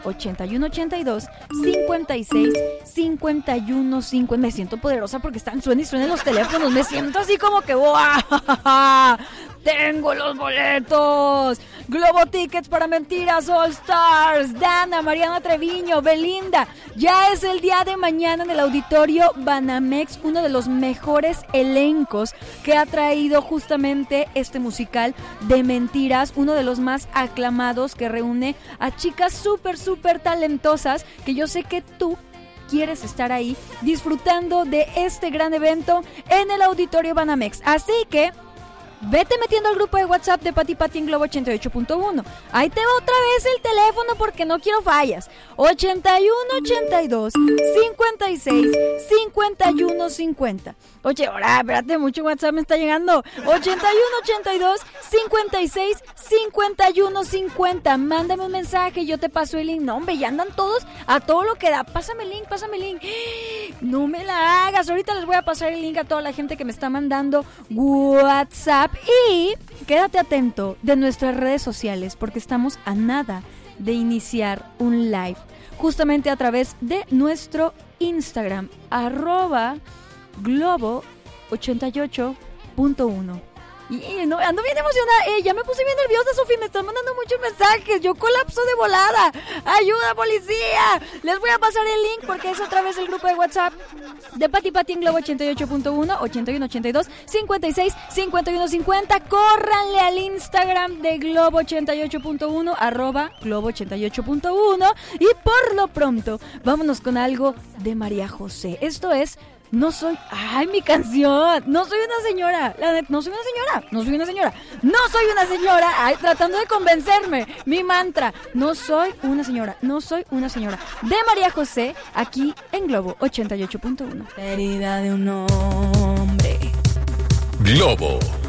8182 56 51 50. Me siento poderosa porque están suena y suenan los teléfonos. Me siento así como que ¡wow! ¡Tengo los boletos! Globo Tickets para Mentiras All Stars. Dana, Mariana Treviño, Belinda. Ya es el día de mañana en el Auditorio Banamex, uno de los mejores elencos que ha traído justamente este musical de Mentiras, uno de los más aclamados, que reúne a chicas súper talentosas, que yo sé que tú quieres estar ahí disfrutando de este gran evento en el Auditorio Banamex. Así que vete metiendo al grupo de WhatsApp de Pati Pati en Globo 88.1. Ahí te va otra vez el teléfono porque no quiero fallas. 8182 56 51 50. Oye, ahora, espérate, mucho WhatsApp me está llegando. 8182 56 51 50. Mándame un mensaje, yo te paso el link. No, hombre, ya andan todos a todo lo que da. Pásame el link. No me la hagas. Ahorita les voy a pasar el link a toda la gente que me está mandando WhatsApp. Y quédate atento de nuestras redes sociales porque estamos a nada de iniciar un live justamente a través de nuestro Instagram @globo 88.1. Y no, ando bien emocionada. Ya me puse bien nerviosa, Sofi. Me están mandando muchos mensajes. Yo colapso de volada. ¡Ayuda, policía! Les voy a pasar el link porque es otra vez el grupo de WhatsApp de Pati Pati en Globo 88.1, 8182 56 51 50. Córranle al Instagram de Globo 88.1, @Globo 88.1. Y por lo pronto, vámonos con algo de María José. Esto es No soy... ¡Ay, mi canción! No soy una señora. No soy una señora. Ay, tratando de convencerme. Mi mantra. No soy una señora. De María José, aquí en Globo 88.1. Herida de un hombre. Globo